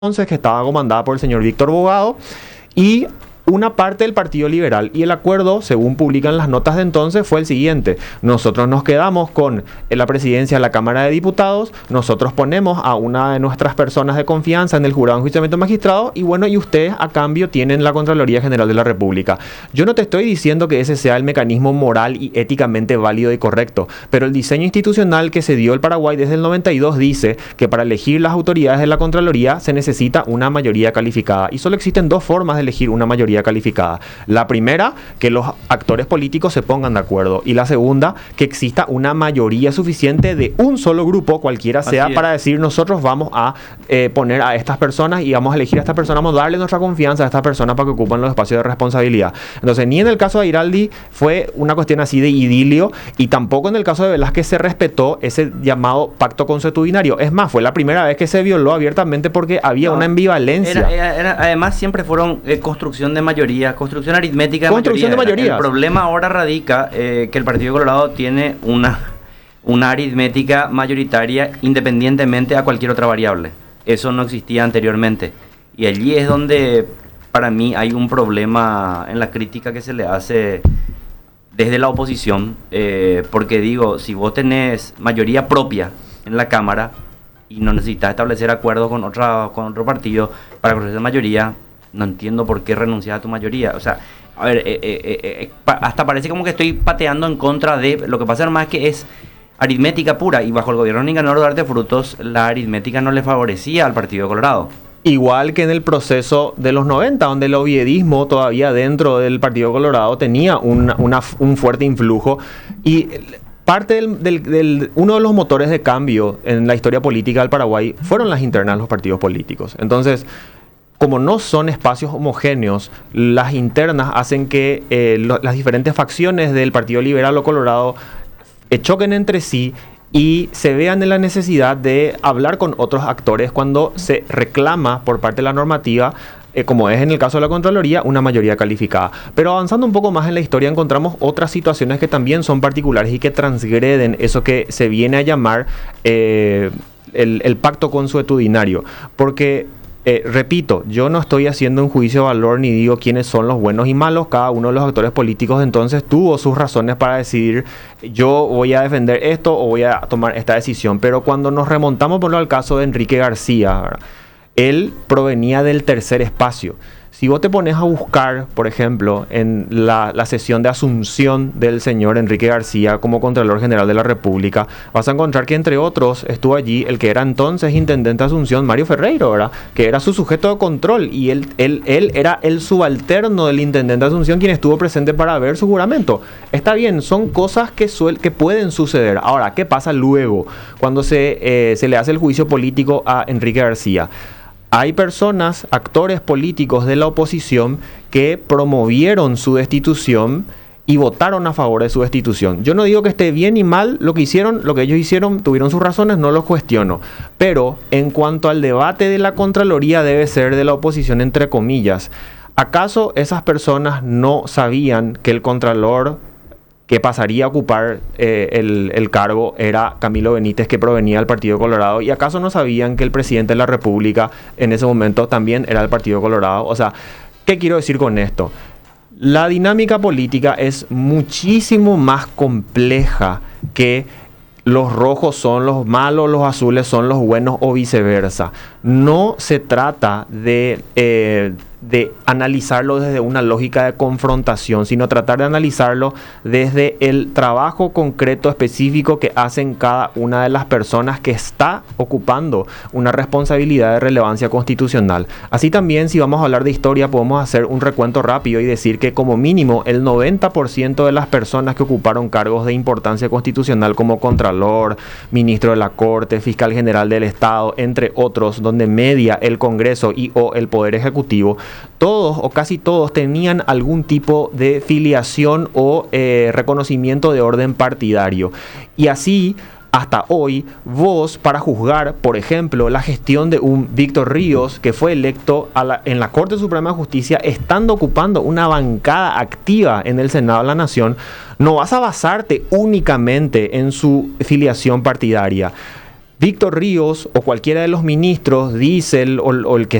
entonces, que estaba comandada por el señor Víctor Bogado, y una parte del Partido Liberal. Y el acuerdo, según publican las notas de entonces, fue el siguiente: nosotros nos quedamos con la presidencia de la Cámara de Diputados, nosotros ponemos a una de nuestras personas de confianza en el jurado de enjuiciamiento de magistrados, y bueno, y ustedes a cambio tienen la Contraloría General de la República. Yo no te estoy diciendo que ese sea el mecanismo moral y éticamente válido y correcto, pero el diseño institucional que se dio el Paraguay desde el 92 dice que para elegir las autoridades de la Contraloría se necesita una mayoría calificada, y solo existen dos formas de elegir una mayoría calificada. La primera, que los actores políticos se pongan de acuerdo, y la segunda, que exista una mayoría suficiente de un solo grupo, cualquiera sea, para decir: nosotros vamos a poner a estas personas y vamos a elegir a estas personas, vamos a darle nuestra confianza a estas personas para que ocupen los espacios de responsabilidad. Entonces, ni en el caso de Airaldi fue una cuestión así de idilio, y tampoco en el caso de Velázquez se respetó ese llamado pacto consuetudinario. Es más, fue la primera vez que se violó abiertamente porque había una ambivalencia. Además, siempre fueron construcción de mayoría, construcción aritmética de construcción mayoría. de mayorías. El problema ahora radica que el Partido Colorado tiene una aritmética mayoritaria independientemente a cualquier otra variable. Eso no existía anteriormente. Y allí es donde, para mí, hay un problema en la crítica que se le hace desde la oposición. Porque digo, si vos tenés mayoría propia en la Cámara y no necesitas establecer acuerdos con otro partido para construir esa mayoría, no entiendo por qué renunciar a tu mayoría. O sea, a ver, hasta parece como que estoy pateando en contra de... Lo que pasa nomás es que es aritmética pura, y bajo el gobierno de Nicanor Duarte Frutos la aritmética no le favorecía al Partido Colorado. Igual que en el proceso de los 90, donde el oviedismo todavía dentro del Partido Colorado tenía un fuerte influjo, y parte uno de los motores de cambio en la historia política del Paraguay fueron las internas de los partidos políticos. Entonces, como no son espacios homogéneos, las internas hacen que las diferentes facciones del Partido Liberal o Colorado choquen entre sí y se vean en la necesidad de hablar con otros actores cuando se reclama por parte de la normativa, como es en el caso de la Contraloría, una mayoría calificada. Pero avanzando un poco más en la historia, encontramos otras situaciones que también son particulares y que transgreden eso que se viene a llamar el pacto consuetudinario. Porque repito, yo no estoy haciendo un juicio de valor ni digo quiénes son los buenos y malos. Cada uno de los actores políticos de entonces tuvo sus razones para decidir: yo voy a defender esto o voy a tomar esta decisión. Pero cuando nos remontamos, por ejemplo, al caso de Enrique García, ¿verdad?, él provenía del tercer espacio. Si vos te pones a buscar, por ejemplo, en la sesión de asunción del señor Enrique García como Contralor General de la República, vas a encontrar que, entre otros, estuvo allí el que era entonces intendente de Asunción, Mario Ferreiro, ¿verdad?, que era su sujeto de control, y él era el subalterno del intendente de Asunción, quien estuvo presente para ver su juramento. Está bien, son cosas que pueden suceder. Ahora, ¿qué pasa luego cuando se le hace el juicio político a Enrique García? Hay personas, actores políticos de la oposición, que promovieron su destitución y votaron a favor de su destitución. Yo no digo que esté bien ni mal lo que hicieron, lo que ellos hicieron, tuvieron sus razones, no los cuestiono. Pero en cuanto al debate de la Contraloría, debe ser de la oposición, entre comillas. ¿Acaso esas personas no sabían que el Contralor que pasaría a ocupar el cargo era Camilo Benítez, que provenía del Partido Colorado? ¿Y acaso no sabían que el presidente de la República en ese momento también era del Partido Colorado? O sea, ¿qué quiero decir con esto? La dinámica política es muchísimo más compleja que los rojos son los malos, los azules son los buenos o viceversa. No se trata de analizarlo desde una lógica de confrontación, sino tratar de analizarlo desde el trabajo concreto específico que hacen cada una de las personas que está ocupando una responsabilidad de relevancia constitucional. Así también, si vamos a hablar de historia, podemos hacer un recuento rápido y decir que como mínimo el 90% de las personas que ocuparon cargos de importancia constitucional como Contralor, Ministro de la Corte, Fiscal General del Estado, entre otros, donde media el Congreso y o el Poder Ejecutivo, todos o casi todos tenían algún tipo de filiación o reconocimiento de orden partidario. Y así, hasta hoy, vos, para juzgar, por ejemplo, la gestión de un Víctor Ríos, que fue electo en la Corte Suprema de Justicia, estando ocupando una bancada activa en el Senado de la Nación, no vas a basarte únicamente en su filiación partidaria. Víctor Ríos o cualquiera de los ministros, Diesel o el que